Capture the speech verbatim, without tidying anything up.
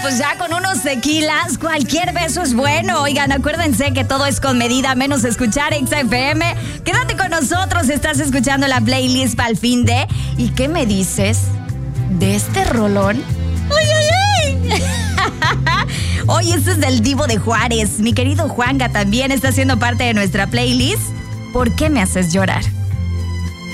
pues ya con unos tequilas, cualquier beso es bueno. Oigan, acuérdense que todo es con medida, menos escuchar Exa F M. Quédate con nosotros, estás escuchando la playlist para el fin de... ¿Y qué me dices de este rolón? ¡Ay, ay, ay! Oye, este es del Divo de Juárez. Mi querido Juanga también está siendo parte de nuestra playlist. ¿Por qué me haces llorar?